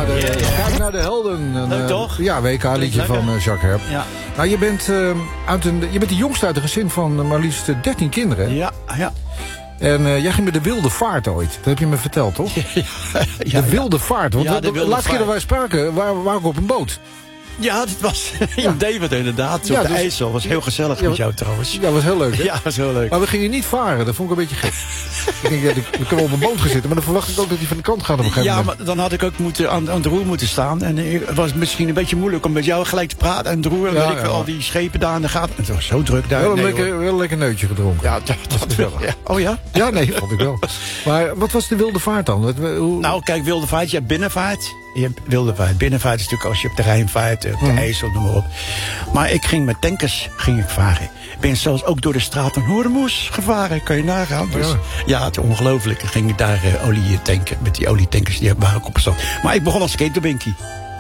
Ja, kijk naar de helden. Leuk toch? Ja, WK-liedje van Jacques Herp. Ja. Nou, je bent de jongste uit een gezin van maar liefst 13 kinderen. Ja. En jij ging met de wilde vaart ooit. Dat heb je me verteld, toch? De wilde vaart. Want de laatste keer dat wij spraken, waren we op een boot. Ja, dat was in Deventer inderdaad. Op de IJssel. Was heel gezellig met jou trouwens. Ja, dat was heel leuk, hè? Ja, was heel leuk. Maar we gingen niet varen. Dat vond ik een beetje gek. Ik denk, we kunnen op een boot gaan zitten. Maar dan verwacht ik ook dat hij van de kant gaat op een gegeven moment. Maar dan had ik ook aan de roer moeten staan. En het was misschien een beetje moeilijk om met jou gelijk te praten. En de roer, weet ik wel, al die schepen daar aan de gaten. Het was zo druk daar. Wel een lekker neutje gedronken. Ja, dat wel. Ja. Oh ja? Ja, nee, vond ik wel. Maar wat was de wilde vaart dan? Nou, kijk, wilde vaart. Je hebt binnenvaart. Je hebt wilde vaart. Binnenvaart is natuurlijk als je op de Rijn vaart, op de IJssel, noem maar op. Maar ik ging met tankers varen. Ik ben zelfs ook door de straat van Hormuz gevaren. Kan je nagaan. Dus, ja, het is ongelooflijk. Dan ging ik daar olie tanken. Met die olietankers, die waren ook opgesteld. Maar ik begon als skaterbinkie.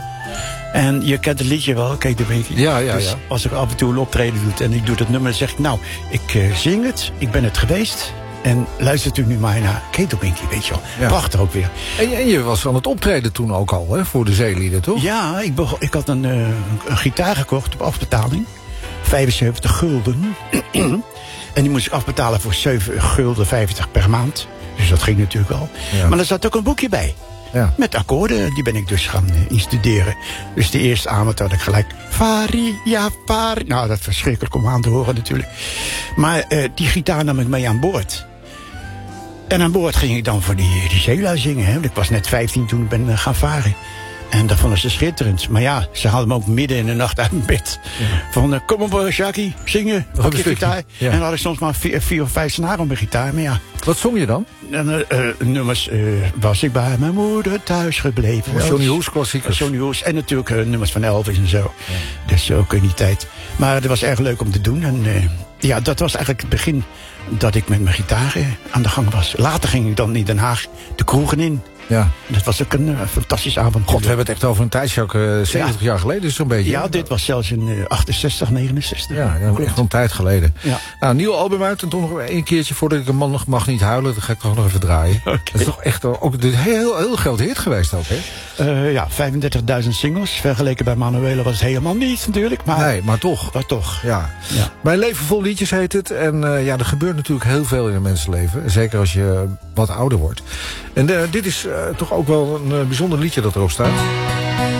En je kent het liedje wel, skaterbinkie. Ja. Dus als ik af en toe een optreden doe en ik doe dat nummer, dan zeg ik, nou, ik zing het. Ik ben het geweest. En luistert u nu maar naar Ketelbinkie, weet je wel. Ja. Prachtig ook weer. En je was aan het optreden toen ook al, hè? Voor de zeelieden, toch? Ja, ik had een gitaar gekocht op afbetaling. 75 gulden. En die moest ik afbetalen voor 7,50 gulden per maand. Dus dat ging natuurlijk wel. Ja. Maar er zat ook een boekje bij. Ja. Met akkoorden, die ben ik dus gaan instuderen. Dus de eerste avond had ik gelijk Fari, ja, Fari. Nou, dat is verschrikkelijk om aan te horen natuurlijk. Maar die gitaar nam ik mee aan boord. En aan boord ging ik dan voor die zeelui zingen. Hè? Ik was net 15 toen ik ben gaan varen. En dat vonden ze schitterend. Maar ja, ze hadden me ook midden in de nacht uit mijn bed. Ja. Van, kom op, Jackie, zingen op je gitaar. Ja. En dan had ik soms maar 4 of 5 snaren op mijn gitaar. Maar ja. Wat zong je dan? Nummers was ik bij mijn moeder thuis gebleven. Johnny Hoes klassiekers. Johnny Hoes en natuurlijk nummers van Elvis en zo. Ja. Dus ook in die tijd. Maar het was erg leuk om te doen. En ja, dat was eigenlijk het begin dat ik met mijn gitaar aan de gang was. Later ging ik dan in Den Haag de kroegen in. Ja. Dat was ook een fantastisch avond. God, we hebben het echt over een tijdsjak 70 jaar geleden, dus zo'n beetje. Ja, dit was zelfs in 68, 69. Ja, echt een tijd geleden. Ja. Nou, nieuw album uit en toch nog een keertje voordat ik een man mag niet huilen, dan ga ik toch nog even draaien. Okay. Dat is toch echt ook een heel grote hit geweest ook, hè? Ja, 35.000 singles. Vergeleken bij Manuela was het helemaal niet natuurlijk. Maar, nee, maar toch. Maar toch. Ja. Mijn leven vol liedjes heet het. En ja, er gebeurt natuurlijk heel veel in een mensenleven. Zeker als je wat ouder wordt. En dit is toch ook wel een bijzonder liedje dat erop staat.